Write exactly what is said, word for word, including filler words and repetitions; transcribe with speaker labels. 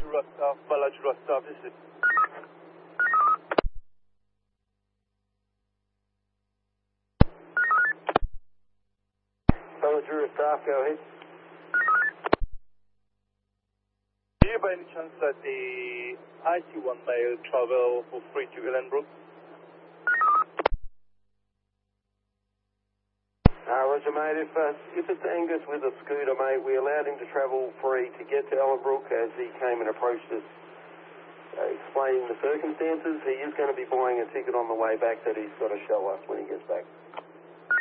Speaker 1: Ballachulla Staff, Ballachulla Staff, this is...
Speaker 2: Ballachulla Staff, go ahead.
Speaker 1: Do you by any chance that the I C one mail travel for free to Ellenbrook?
Speaker 2: Uh, Roger, mate. If, uh, if it's Angus with a scooter, mate, we allowed him to travel free to get to Ellenbrook as he came and approached us, uh, explaining the circumstances. He is going to be buying a ticket on the way back that he's got to show us when he gets back.